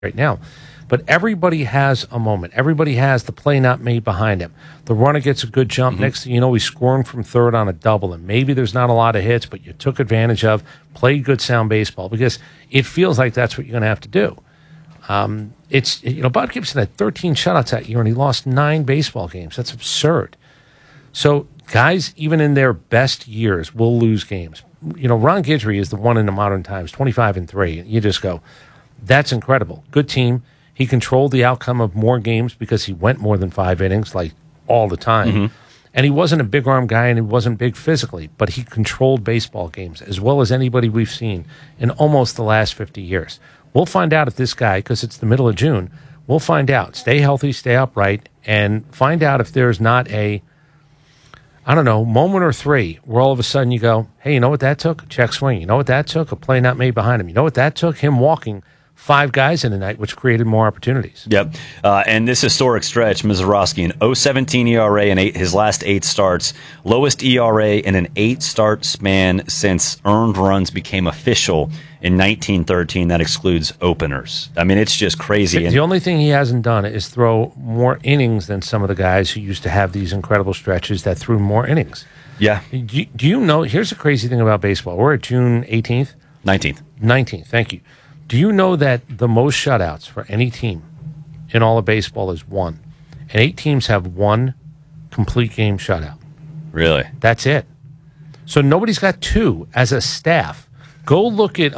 right now. But everybody has a moment. Everybody has the play not made behind him. The runner gets a good jump. Next thing you know, he's scoring from third on a double. And maybe there's not a lot of hits, but you took advantage of, played good sound baseball, because it feels like that's what you're going to have to do. Bob Gibson had 13 shutouts that year, and he lost 9 baseball games. That's absurd. So guys, even in their best years, will lose games. Ron Guidry is the one in the modern times, 25-3. You just go, that's incredible. Good team. He controlled the outcome of more games because he went more than 5 innings, like all the time. And he wasn't a big arm guy, and he wasn't big physically, but he controlled baseball games as well as anybody we've seen in almost the last 50 years. We'll find out if this guy, because it's the middle of June, we'll find out. Stay healthy, stay upright, and find out if there's not a, moment or 3 where all of a sudden you go, hey, you know what that took? A check swing. You know what that took? A play not made behind him. You know what that took? Him walking 5 guys in a night, which created more opportunities. Yep. And this historic stretch, Misiorowski, an 0.17 ERA in his last 8 starts, lowest ERA in an 8-start span since earned runs became official in 1913. That excludes openers. I mean, it's just crazy. The only thing he hasn't done is throw more innings than some of the guys who used to have these incredible stretches that threw more innings. Yeah. Do you know, here's the crazy thing about baseball. We're at June 18th? 19th, thank you. Do you know that the most shutouts for any team in all of baseball is 1? And 8 teams have 1 complete game shutout. Really? That's it. So nobody's got 2 as a staff. Go look at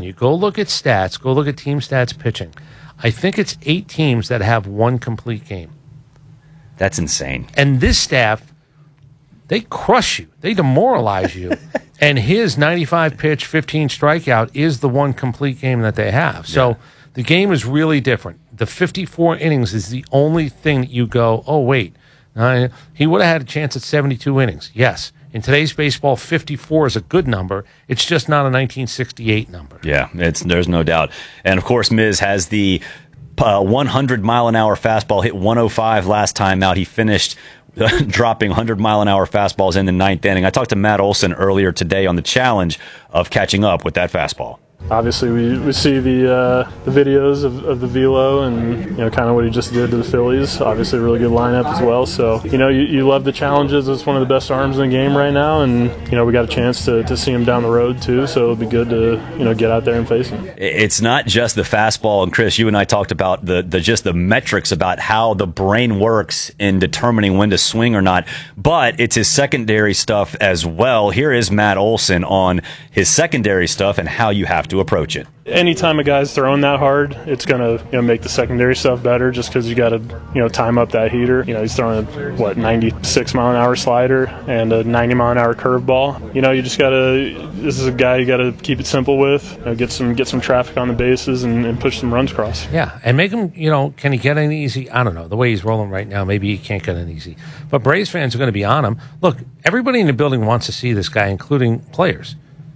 stats. Go look at team stats pitching. I think it's 8 teams that have 1 complete game. That's insane. And this staff, they crush you. They demoralize you. And his 95-pitch, 15 strikeout is the 1 complete game that they have. So the game is really different. The 54 innings is the only thing that you go, oh, wait. He would have had a chance at 72 innings. Yes. In today's baseball, 54 is a good number. It's just not a 1968 number. Yeah, there's no doubt. And, of course, Miz has the 100-mile-an-hour fastball, hit 105 last time out. He finished dropping 100-mile-an-hour fastballs in the 9th inning. I talked to Matt Olson earlier today on the challenge of catching up with that fastball. Obviously, we see the videos of the velo and kind of what he just did to the Phillies. Obviously, a really good lineup as well. So you love the challenges. It's one of the best arms in the game right now, and we got a chance to see him down the road too. So it'll be good to get out there and face him. It's not just the fastball, and Chris, you and I talked about the metrics about how the brain works in determining when to swing or not, but it's his secondary stuff as well. Here is Matt Olson on his secondary stuff and how you have to approach it. Anytime a guy's throwing that hard, it's going to make the secondary stuff better just because you got to time up that heater. He's throwing a 96 mile an hour slider and a 90 mile an hour curveball. You just got to, this is a guy you got to keep it simple with, get some traffic on the bases and push some runs across. Yeah, and make him, can he get an easy? I don't know. The way he's rolling right now, maybe he can't get an easy. But Braves fans are going to be on him. Look, everybody in the building wants to see this guy, including players.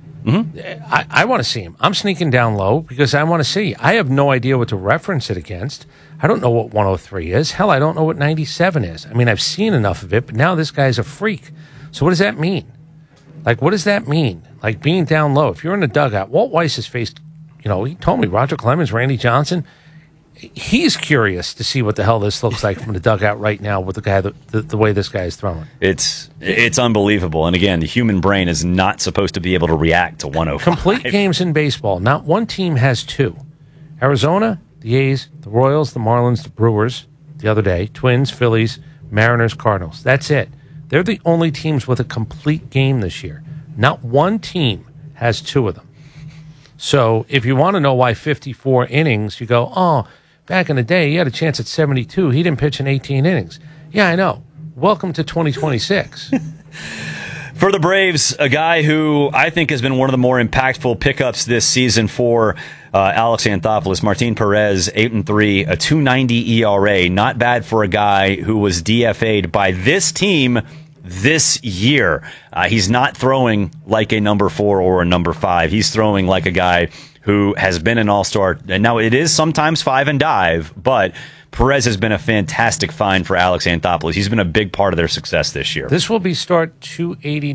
I want to see him. I'm sneaking down low because I want to see. I have no idea what to reference it against. I don't know what 103 is. Hell, I don't know what 97 is. I mean, I've seen enough of it, but now this guy's a freak. So what does that mean? Like, what does that mean? Like, being down low. If you're in the dugout, Walt Weiss has faced, he told me, Roger Clemens, Randy Johnson. He's curious to see what the hell this looks like from the dugout right now with the guy, the way this guy is throwing. It's unbelievable. And again, the human brain is not supposed to be able to react to 105. Complete games in baseball. Not one team has 2. Arizona, the A's, the Royals, the Marlins, the Brewers, the other day, Twins, Phillies, Mariners, Cardinals. That's it. They're the only teams with a complete game this year. Not one team has 2 of them. So if you want to know why 54 innings, you go, oh, back in the day, he had a chance at 72. He didn't pitch in 18 innings. Yeah, I know. Welcome to 2026. For the Braves, a guy who I think has been one of the more impactful pickups this season for Alex Anthopoulos, Martin Perez, 8-3, a 2.90 ERA. Not bad for a guy who was DFA'd by this team this year. He's not throwing like a number 4 or a number 5. He's throwing like a guy who has been an all-star. And now it is sometimes 5 and dive, but Perez has been a fantastic find for Alex Anthopoulos. He's been a big part of their success this year. This will be start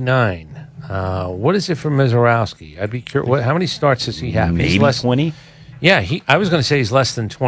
289. What is it for Misiorowski? I'd be curious. How many starts does he have? Maybe 20? Yeah, I was going to say he's less than